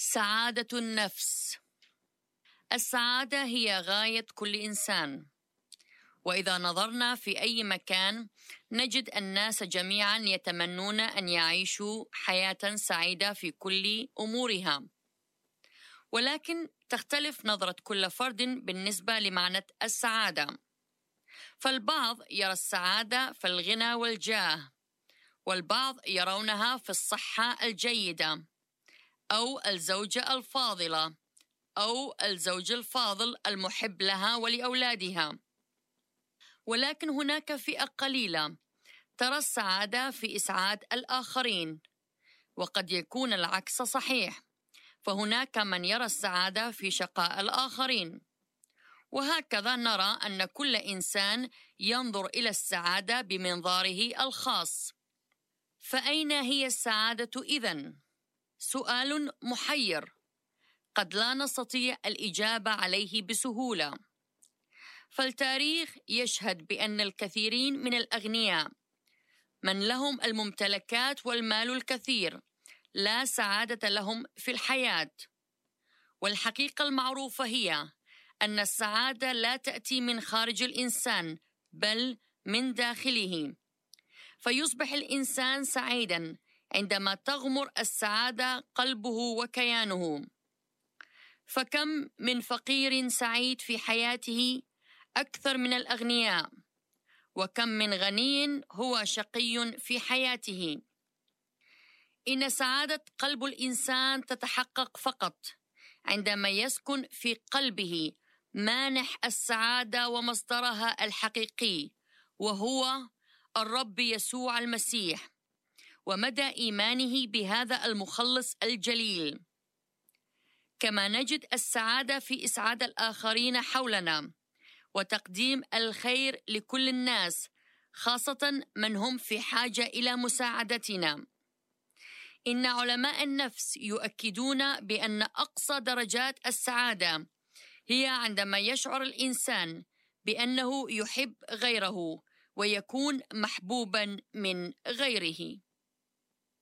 سعادة النفس. السعادة هي غاية كل إنسان، وإذا نظرنا في أي مكان نجد الناس جميعا يتمنون أن يعيشوا حياة سعيدة في كل أمورها، ولكن تختلف نظرة كل فرد بالنسبة لمعنى السعادة. فالبعض يرى السعادة في الغنى والجاه، والبعض يرونها في الصحة الجيدة، أو الزوجة الفاضلة، أو الزوج الفاضل المحب لها ولأولادها. ولكن هناك فئة قليلة ترى السعادة في إسعاد الآخرين، وقد يكون العكس صحيح، فهناك من يرى السعادة في شقاء الآخرين. وهكذا نرى أن كل إنسان ينظر إلى السعادة بمنظاره الخاص. فأين هي السعادة إذن؟ سؤال محير قد لا نستطيع الإجابة عليه بسهولة. فالتاريخ يشهد بأن الكثيرين من الأغنياء من لهم الممتلكات والمال الكثير لا سعادة لهم في الحياة. والحقيقة المعروفة هي أن السعادة لا تأتي من خارج الإنسان بل من داخله، فيصبح الإنسان سعيدا عندما تغمر السعادة قلبه وكيانه. فكم من فقير سعيد في حياته أكثر من الأغنياء، وكم من غني هو شقي في حياته. إن سعادة قلب الإنسان تتحقق فقط عندما يسكن في قلبه مانح السعادة ومصدرها الحقيقي، وهو الرب يسوع المسيح، ومدى إيمانه بهذا المخلص الجليل. كما نجد السعادة في إسعاد الآخرين حولنا وتقديم الخير لكل الناس، خاصة من هم في حاجة إلى مساعدتنا. إن علماء النفس يؤكدون بأن أقصى درجات السعادة هي عندما يشعر الإنسان بأنه يحب غيره ويكون محبوبا من غيره.